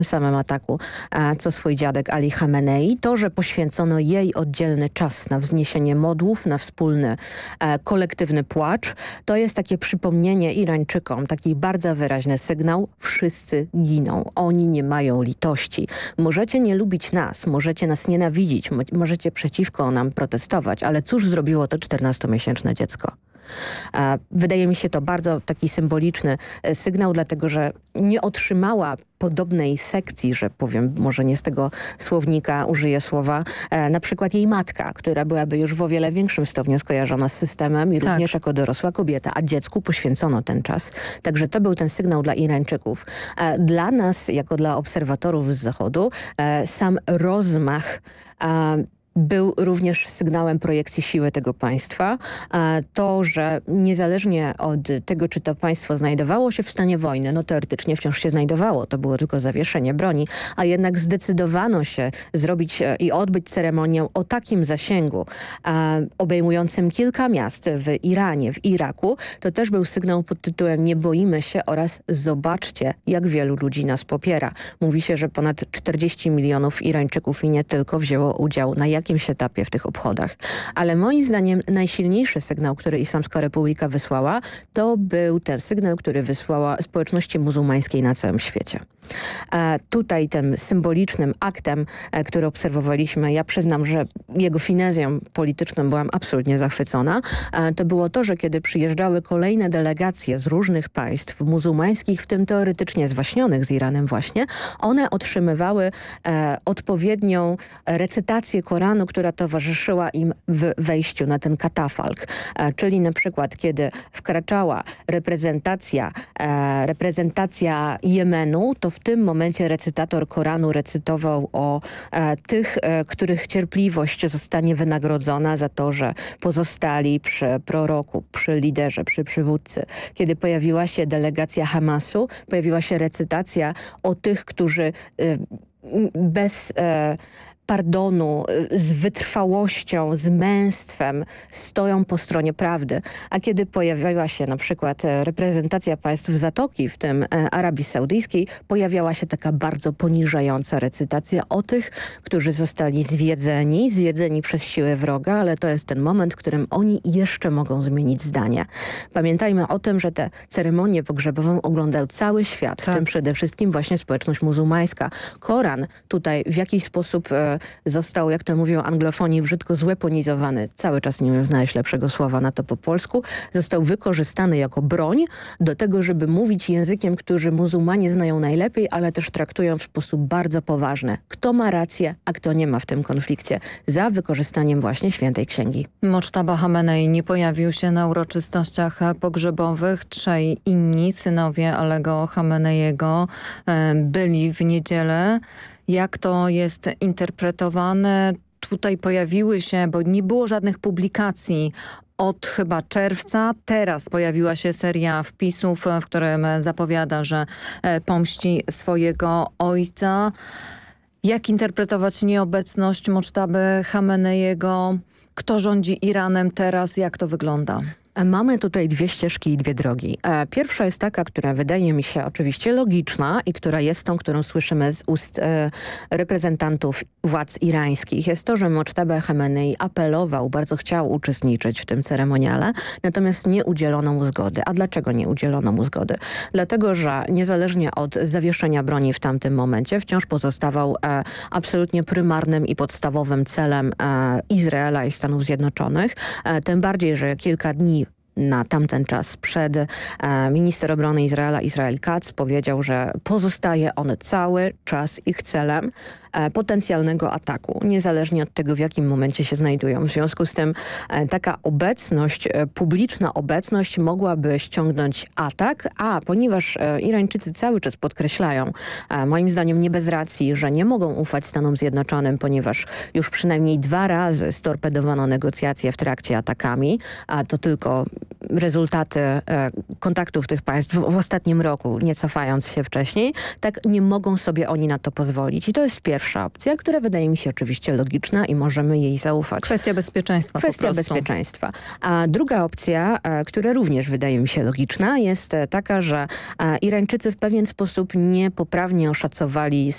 samym ataku, co swój dziadek Ali Khamenei. To, że poświęcono jej oddzielny czas na wzniesienie modłów, na wspólny, kolektywny płacz, to jest takie przypomnienie Irańczykom, taki bardzo wyraźny sygnał: wszyscy giną, oni nie mają litości. Możecie nie lubić nas, możecie nas nienawidzić, możecie przeciwko nam protestować, ale cóż zrobiło to 14-miesięczne dziecko? Wydaje mi się to bardzo taki symboliczny sygnał, dlatego że nie otrzymała podobnej sekcji, że powiem, może nie z tego słownika użyję słowa, na przykład jej matka, która byłaby już w o wiele większym stopniu skojarzona z systemem i również jako dorosła kobieta, a dziecku poświęcono ten czas. Także to był ten sygnał dla Irańczyków. Dla nas, jako dla obserwatorów z Zachodu, sam rozmach był również sygnałem projekcji siły tego państwa. To, że niezależnie od tego, czy to państwo znajdowało się w stanie wojny, no teoretycznie wciąż się znajdowało, to było tylko zawieszenie broni, a jednak zdecydowano się zrobić i odbyć ceremonię o takim zasięgu, obejmującym kilka miast w Iranie, w Iraku, to też był sygnał pod tytułem "Nie boimy się" oraz "Zobaczcie, jak wielu ludzi nas popiera". Mówi się, że ponad 40 milionów Irańczyków i nie tylko wzięło udział na jakimś etapie w tych obchodach. Ale moim zdaniem najsilniejszy sygnał, który Islamska Republika wysłała, to był ten sygnał, który wysłała społeczności muzułmańskiej na całym świecie. Tutaj tym symbolicznym aktem, który obserwowaliśmy, ja przyznam, że jego finezją polityczną byłam absolutnie zachwycona, to było to, że kiedy przyjeżdżały kolejne delegacje z różnych państw muzułmańskich, w tym teoretycznie zwaśnionych z Iranem właśnie, one otrzymywały odpowiednią recytację Koranu, która towarzyszyła im w wejściu na ten katafalk. Czyli na przykład, kiedy wkraczała reprezentacja Jemenu, to w tym momencie recytator Koranu recytował o tych, których cierpliwość zostanie wynagrodzona za to, że pozostali przy proroku, przy liderze, przy przywódcy. Kiedy pojawiła się delegacja Hamasu, pojawiła się recytacja o tych, którzy bez pardonu, z wytrwałością, z męstwem stoją po stronie prawdy. A kiedy pojawiła się na przykład reprezentacja państw Zatoki, w tym Arabii Saudyjskiej, pojawiała się taka bardzo poniżająca recytacja o tych, którzy zostali zwiedzeni przez siły wroga, ale to jest ten moment, w którym oni jeszcze mogą zmienić zdanie. Pamiętajmy o tym, że tę ceremonię pogrzebową oglądał cały świat, w tym przede wszystkim właśnie społeczność muzułmańska. Koran tutaj w jakiś sposób został, jak to mówią anglofoni, brzydko zweaponizowany. Cały czas nie umiem znaleźć lepszego słowa na to po polsku. Został wykorzystany jako broń do tego, żeby mówić językiem, który muzułmanie znają najlepiej, ale też traktują w sposób bardzo poważny. Kto ma rację, a kto nie ma w tym konflikcie, za wykorzystaniem właśnie Świętej Księgi. Moctaba Khamenei nie pojawił się na uroczystościach pogrzebowych. Trzej inni synowie Alego Khameneiego byli w niedzielę. Jak to jest interpretowane? Tutaj pojawiły się, bo nie było żadnych publikacji od chyba czerwca. Teraz pojawiła się seria wpisów, w którym zapowiada, że pomści swojego ojca. Jak interpretować nieobecność Moctaby Khameneiego? Kto rządzi Iranem teraz? Jak to wygląda? Mamy tutaj dwie ścieżki i dwie drogi. Pierwsza jest taka, która wydaje mi się oczywiście logiczna i która jest tą, którą słyszymy z ust reprezentantów władz irańskich. Jest to, że Moctaba Khamenei apelował, bardzo chciał uczestniczyć w tym ceremoniale, natomiast nie udzielono mu zgody. A dlaczego nie udzielono mu zgody? Dlatego, że niezależnie od zawieszenia broni w tamtym momencie wciąż pozostawał absolutnie prymarnym i podstawowym celem Izraela i Stanów Zjednoczonych. Tym bardziej, że kilka dni na tamten czas przed minister obrony Izraela, Israel Katz, powiedział, że pozostaje on cały czas ich celem potencjalnego ataku, niezależnie od tego, w jakim momencie się znajdują. W związku z tym taka obecność, publiczna obecność mogłaby ściągnąć atak, a ponieważ Irańczycy cały czas podkreślają, moim zdaniem nie bez racji, że nie mogą ufać Stanom Zjednoczonym, ponieważ już przynajmniej 2 razy storpedowano negocjacje w trakcie atakami, a to tylko rezultaty kontaktów tych państw w ostatnim roku, nie cofając się wcześniej, tak nie mogą sobie oni na to pozwolić. I to jest pierwsza opcja, która wydaje mi się oczywiście logiczna i możemy jej zaufać. Kwestia bezpieczeństwa. Kwestia bezpieczeństwa. A druga opcja, która również wydaje mi się logiczna, jest taka, że Irańczycy w pewien sposób niepoprawnie oszacowali